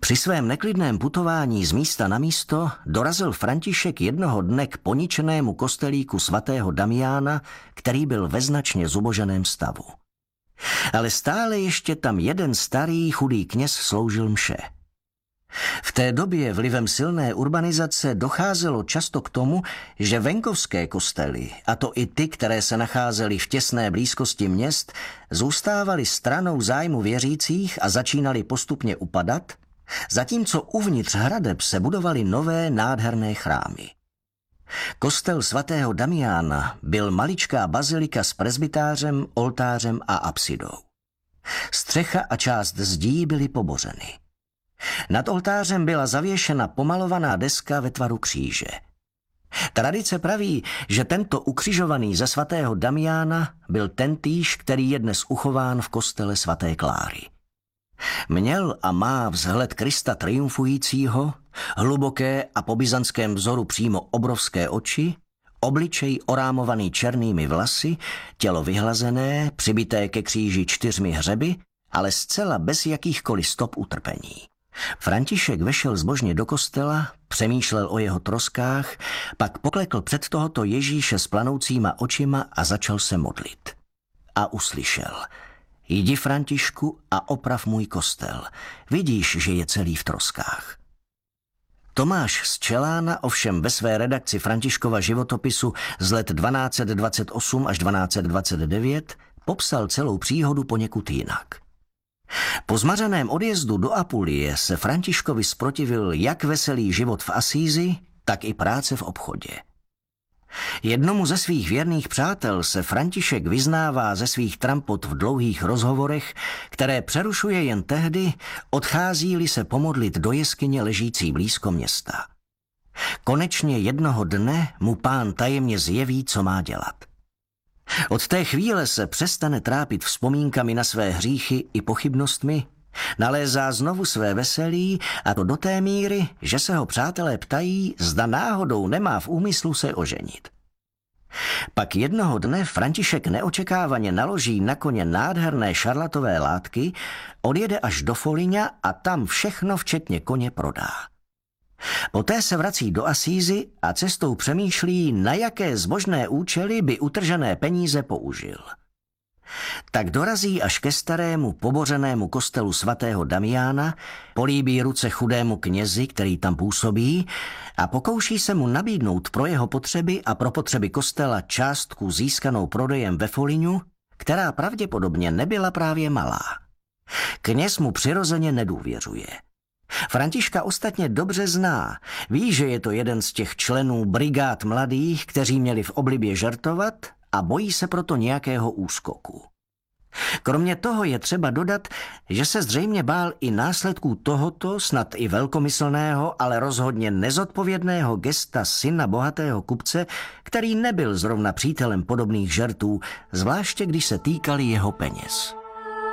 Při svém neklidném putování z místa na místo dorazil František jednoho dne k poničenému kostelíku svatého Damiána, který byl ve značně zuboženém stavu. Ale stále ještě tam jeden starý chudý kněz sloužil mše. V té době vlivem silné urbanizace docházelo často k tomu, že venkovské kostely, a to i ty, které se nacházely v těsné blízkosti měst, zůstávaly stranou zájmu věřících a začínaly postupně upadat, zatímco uvnitř hradeb se budovaly nové nádherné chrámy. Kostel svatého Damiána byl maličká bazilika s presbytářem, oltářem a apsidou. Střecha a část zdí byly pobořeny. Nad oltářem byla zavěšena pomalovaná deska ve tvaru kříže. Tradice praví, že tento ukřižovaný ze svatého Damiána byl tentýž, který je dnes uchován v kostele svaté Kláry. Měl a má vzhled Krista triumfujícího, hluboké a po byzantském vzoru přímo obrovské oči, obličej orámovaný černými vlasy, tělo vyhlazené, přibité ke kříži 4 hřeby, ale zcela bez jakýchkoliv stop utrpení. František vešel zbožně do kostela, přemýšlel o jeho troskách, pak poklekl před tohoto Ježíše s planoucíma očima a začal se modlit. A uslyšel: Jdi, Františku, a oprav můj kostel. Vidíš, že je celý v troskách. Tomáš z Čelána ovšem ve své redakci Františkova životopisu z let 1228 až 1229 popsal celou příhodu poněkud jinak. Po zmařeném odjezdu do Apulie se Františkovi zprotivil jak veselý život v Asízi, tak i práce v obchodě. Jednomu ze svých věrných přátel se František vyznává ze svých trampot v dlouhých rozhovorech, které přerušuje jen tehdy, odchází-li se pomodlit do jeskyně ležící blízko města. Konečně jednoho dne mu Pán tajemně zjeví, co má dělat. Od té chvíle se přestane trápit vzpomínkami na své hříchy i pochybnostmi, nalézá znovu své veselí, a to do té míry, že se ho přátelé ptají, zda náhodou nemá v úmyslu se oženit. Pak jednoho dne František neočekávaně naloží na koně nádherné šarlatové látky, odjede až do Foligna a tam všechno včetně koně prodá. Poté se vrací do Asízy a cestou přemýšlí, na jaké zbožné účely by utržené peníze použil. Tak dorazí až ke starému pobořenému kostelu svatého Damiána, políbí ruce chudému knězi, který tam působí, a pokouší se mu nabídnout pro jeho potřeby a pro potřeby kostela částku získanou prodejem ve Folignu, která pravděpodobně nebyla právě malá. Kněz mu přirozeně nedůvěřuje. Františka ostatně dobře zná, ví, že je to jeden z těch členů brigád mladých, kteří měli v oblibě žertovat, a bojí se proto nějakého úskoku. Kromě toho je třeba dodat, že se zřejmě bál i následků tohoto, snad i velkomyslného, ale rozhodně nezodpovědného gesta syna bohatého kupce, který nebyl zrovna přítelem podobných žertů, zvláště když se týkali jeho peněz.